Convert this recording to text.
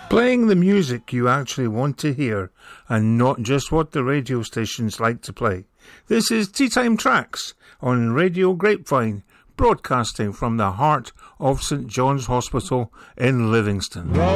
Playing the music you actually want to hear and not just what the radio stations like to play. This is Tea Time Tracks on Radio Grapevine, broadcasting from the heart of St John's Hospital in Livingston.